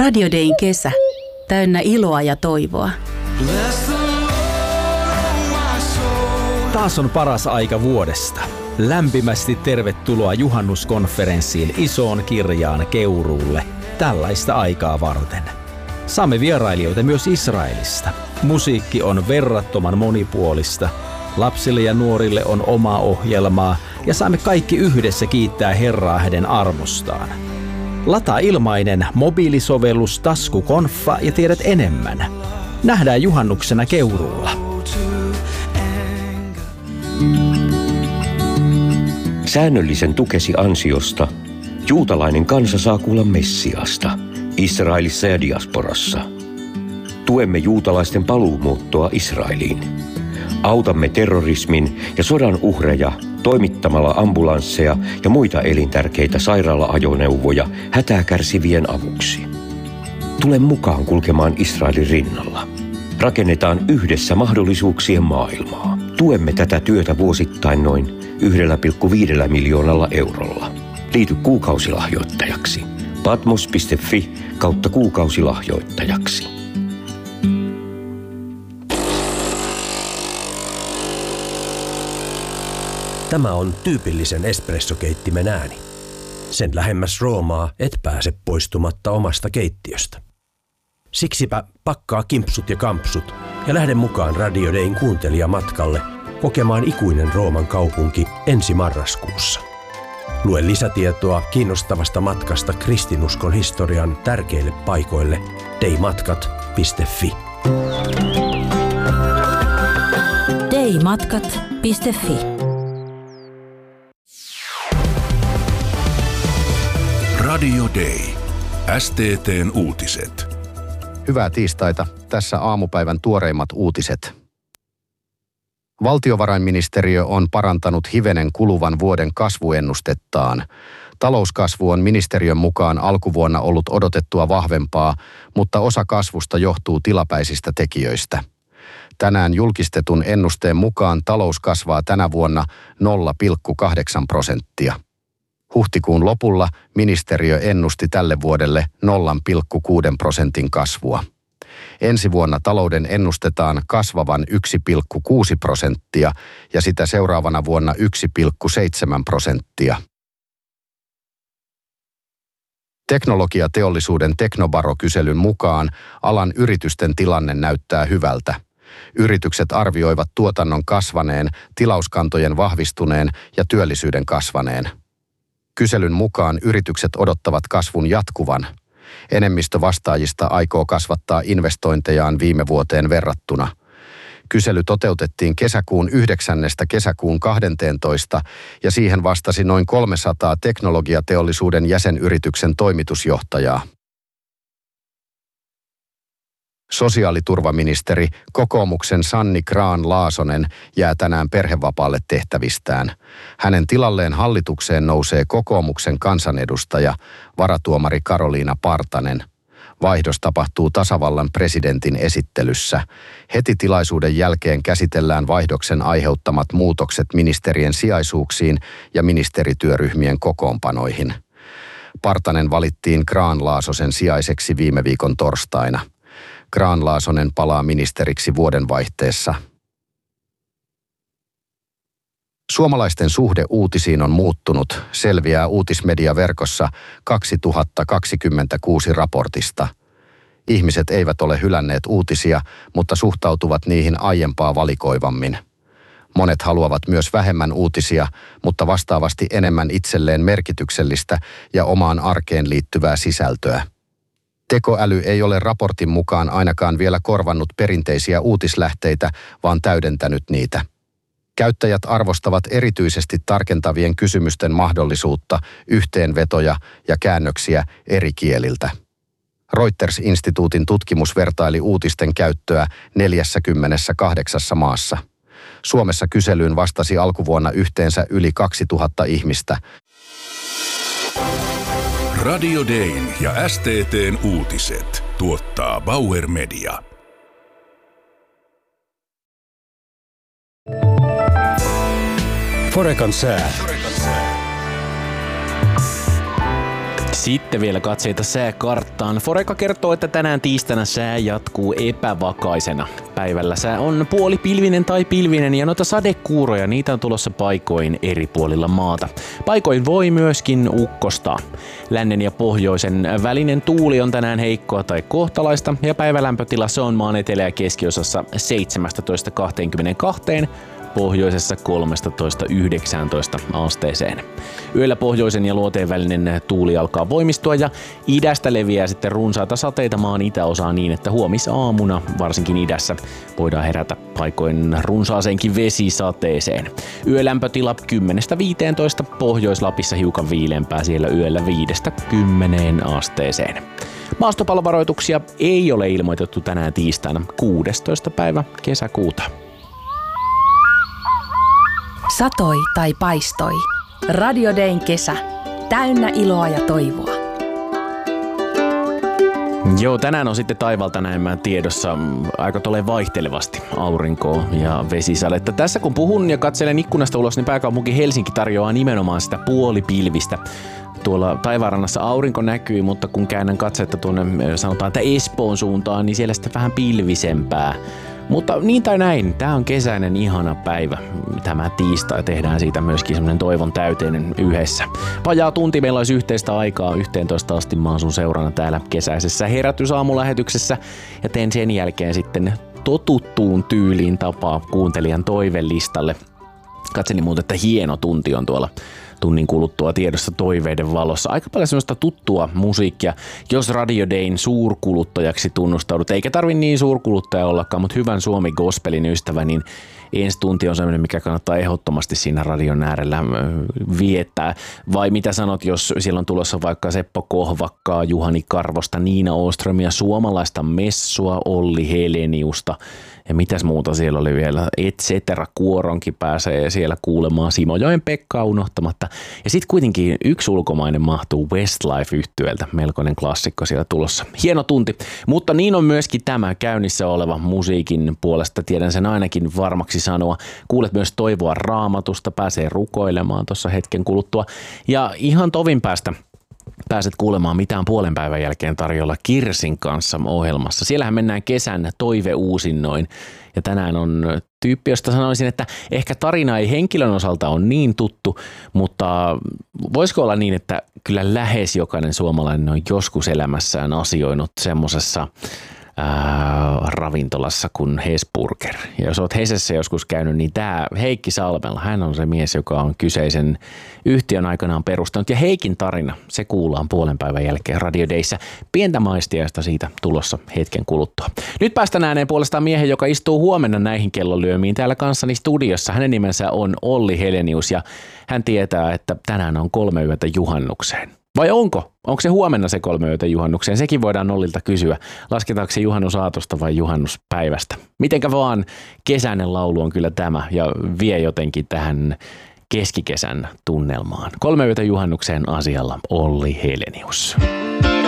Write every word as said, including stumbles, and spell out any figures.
Radio Dayn kesä, täynnä iloa ja toivoa. Taas on paras aika vuodesta. Lämpimästi tervetuloa juhannuskonferenssiin Isoon Kirjaan Keuruulle tällaista aikaa varten. Saamme vierailijoita myös Israelista. Musiikki on verrattoman monipuolista. Lapsille ja nuorille on oma ohjelmaa ja saamme kaikki yhdessä kiittää Herraa hänen armostaan. Lataa ilmainen mobiilisovellus Taskukonfa ja tiedät enemmän. Nähdään juhannuksena Keuruulla. Säännöllisen tukesi ansiosta juutalainen kansa saa kuulla Messiasta Israelissa ja diasporassa. Tuemme juutalaisten paluumuuttoa Israeliin. Autamme terrorismin ja sodan uhreja toimittamalla ambulansseja ja muita elintärkeitä sairaala-ajoneuvoja hätää kärsivien avuksi. Tule mukaan kulkemaan Israelin rinnalla. Rakennetaan yhdessä mahdollisuuksien maailmaa. Tuemme tätä työtä vuosittain noin yksi pilkku viisi miljoonalla eurolla. Liity kuukausilahjoittajaksi. patmos piste fi kautta kuukausilahjoittajaksi. Tämä on tyypillisen espressokeittimen ääni. Sen lähemmäs Roomaa et pääse poistumatta omasta keittiöstä. Siksipä pakkaa kimpsut ja kampsut ja lähde mukaan Radio Dayn kuuntelijamatkalle kokemaan ikuinen Rooman kaupunki ensi marraskuussa. Lue lisätietoa kiinnostavasta matkasta kristinuskon historian tärkeille paikoille daymatkat piste fi. daymatkat piste fi. Radio Day. S T T:n uutiset. Hyvää tiistaita. Tässä aamupäivän tuoreimmat uutiset. Valtiovarainministeriö on parantanut hivenen kuluvan vuoden kasvuennustettaan. Talouskasvu on ministeriön mukaan alkuvuonna ollut odotettua vahvempaa, mutta osa kasvusta johtuu tilapäisistä tekijöistä. Tänään julkistetun ennusteen mukaan talous kasvaa tänä vuonna nolla pilkku kahdeksan prosenttia. Huhtikuun lopulla ministeriö ennusti tälle vuodelle nolla pilkku kuusi prosentin kasvua. Ensi vuonna talouden ennustetaan kasvavan yksi pilkku kuusi prosenttia ja sitä seuraavana vuonna yksi pilkku seitsemän prosenttia. Teknologiateollisuuden Teknobaro-kyselyn mukaan alan yritysten tilanne näyttää hyvältä. Yritykset arvioivat tuotannon kasvaneen, tilauskantojen vahvistuneen ja työllisyyden kasvaneen. Kyselyn mukaan yritykset odottavat kasvun jatkuvan. Enemmistö vastaajista aikoo kasvattaa investointejaan viime vuoteen verrattuna. Kysely toteutettiin kesäkuun yhdeksännestä kesäkuun kahdenteentoista ja siihen vastasi noin kolmesataa teknologiateollisuuden jäsenyrityksen toimitusjohtajaa. Sosiaaliturvaministeri, kokoomuksen Sanni Grahn-Laasonen, jää tänään perhevapaalle tehtävistään. Hänen tilalleen hallitukseen nousee kokoomuksen kansanedustaja, varatuomari Karoliina Partanen. Vaihdos tapahtuu tasavallan presidentin esittelyssä. Heti tilaisuuden jälkeen käsitellään vaihdoksen aiheuttamat muutokset ministerien sijaisuuksiin ja ministerityöryhmien kokoonpanoihin. Partanen valittiin Grahn-Laasosen sijaiseksi viime viikon torstaina. Grahn-Laasonen palaa ministeriksi vuodenvaihteessa. Suomalaisten suhde uutisiin on muuttunut, selviää uutismediaverkossa kaksituhattakaksikymmentäkuusi raportista. Ihmiset eivät ole hylänneet uutisia, mutta suhtautuvat niihin aiempaa valikoivammin. Monet haluavat myös vähemmän uutisia, mutta vastaavasti enemmän itselleen merkityksellistä ja omaan arkeen liittyvää sisältöä. Tekoäly ei ole raportin mukaan ainakaan vielä korvannut perinteisiä uutislähteitä, vaan täydentänyt niitä. Käyttäjät arvostavat erityisesti tarkentavien kysymysten mahdollisuutta, yhteenvetoja ja käännöksiä eri kieliltä. Reuters-instituutin tutkimus vertaili uutisten käyttöä neljässäkymmenessäkahdeksassa maassa. Suomessa kyselyyn vastasi alkuvuonna yhteensä yli kaksituhatta ihmistä. Radio Dayn ja S T T:n uutiset tuottaa Bauer Media. Forekan sää. Sitten vielä katseita sääkarttaan. Foreka kertoo, että tänään tiistaina sää jatkuu epävakaisena. Päivällä sää on puolipilvinen tai pilvinen ja noita sadekuuroja, niitä on tulossa paikoin eri puolilla maata. Paikoin voi myöskin ukkostaa. Lännen ja pohjoisen välinen tuuli on tänään heikkoa tai kohtalaista ja päivälämpötila se on maan etelä- ja keskiosassa seitsemästätoista kaksikymmentäkaksi. Pohjoisessa kolmetoista yhdeksäntoista asteeseen. Yöllä pohjoisen ja luoteen välinen tuuli alkaa voimistua ja idästä leviää sitten runsaita sateita maan itäosaan niin, että huomisaamuna varsinkin idässä voidaan herätä paikoin runsaaseenkin vesisateeseen. Yölämpötila kymmenestä viiteentoista, Pohjois-Lapissa hiukan viileämpää, siellä yöllä viidestä kymmeneen asteeseen. Maastopalovaroituksia ei ole ilmoitettu tänään tiistaina kuudestoista päivä kesäkuuta. Satoi tai paistoi. Radio Dayn kesä. Täynnä iloa ja toivoa. Joo, tänään on sitten taivalta näemmä tiedossa aika tolleen vaihtelevasti aurinkoa ja vesisadetta. Tässä kun puhun ja katselen ikkunasta ulos, niin pääkaupunki Helsinki tarjoaa nimenomaan sitä puolipilvistä. Tuolla taivaanrannassa aurinko näkyy, mutta kun käännän katsetta tuonne sanotaan, että Espoon suuntaan, niin siellä sitten vähän pilvisempää. Mutta niin tai näin, tää on kesäinen ihana päivä. Tämä tiistai tehdään siitä myöskin semmonen toivon täyteinen yhdessä. Vajaa tunti meillä olisi yhteistä aikaa yhteentoista asti. Mä oon sun seurana täällä kesäisessä herätysaamulähetyksessä ja teen sen jälkeen sitten totuttuun tyyliin tapaa kuuntelijan toivelistalle. Katselin muuten, että hieno tunti on tuolla tunnin kuluttua tiedossa toiveiden valossa. Aika paljon semmoista tuttua musiikkia, jos Radio Dayn suurkuluttajaksi tunnustaudut. Eikä tarvi niin suurkuluttaja ollakaan, mutta hyvän Suomi gospelin ystävä, niin ensi tunti on semmoinen, mikä kannattaa ehdottomasti siinä radion äärellä viettää. Vai mitä sanot, jos siellä on tulossa vaikka Seppo Kohvakkaa, Juhani Karvosta, Niina Åströmia, suomalaista Messua, Olli Heleniusta ja mitäs muuta siellä oli vielä, et cetera. Kuoronkin pääsee siellä kuulemaan, Simojoen Pekkaa unohtamatta. Ja sitten kuitenkin yksi ulkomainen mahtuu Westlife-yhtyöltä, melkoinen klassikko siellä tulossa. Hieno tunti, mutta niin on myöskin tämä käynnissä oleva musiikin puolesta, tiedän sen ainakin varmaksi sanoa. Kuulet myös toivoa Raamatusta, pääsee rukoilemaan tuossa hetken kuluttua. Ja ihan tovin päästä pääset kuulemaan mitään puolen päivän jälkeen tarjolla Kirsin kanssa ohjelmassa. Siellähän mennään kesän toiveuusinnoin ja tänään on tyyppi, josta sanoisin, että ehkä tarina ei henkilön osalta on niin tuttu, mutta voisiko olla niin, että kyllä lähes jokainen suomalainen on joskus elämässään asioinut semmosessa Ää, ravintolassa kuin Hesburger. Ja jos olet Hesessä joskus käynyt, niin tämä Heikki Salmela, hän on se mies, joka on kyseisen yhtiön aikanaan perustanut. Ja Heikin tarina, se kuullaan puolen päivän jälkeen Radio Dayssä. Pientä maistiaista siitä tulossa hetken kuluttua. Nyt päästään ääneen puolestaan miehen, joka istuu huomenna näihin kellonlyömiin täällä kanssani studiossa. Hänen nimensä on Olli Helenius ja hän tietää, että tänään on kolme yötä juhannukseen. Vai onko? Onko se huomenna se kolme yötä juhannukseen? Sekin voidaan Ollilta kysyä. Lasketaanko se juhannusaatosta vai juhannuspäivästä? Mitenkä vaan kesäinen laulu on kyllä tämä ja vie jotenkin tähän keskikesän tunnelmaan. Kolme yötä juhannukseen asialla Olli Helenius.